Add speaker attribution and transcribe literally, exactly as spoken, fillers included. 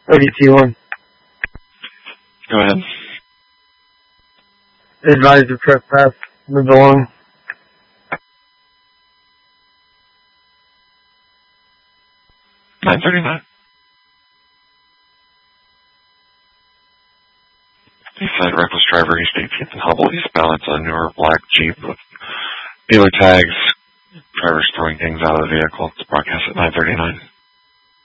Speaker 1: O D T one.
Speaker 2: Go ahead.
Speaker 1: Advise to trespass. Move along.
Speaker 2: nine thirty-nine. He said reckless driver, East eighteenth and Hubble, eastbound. It's a newer black Jeep with dealer tags. Driver's throwing things out of the vehicle. It's broadcast at nine thirty-nine.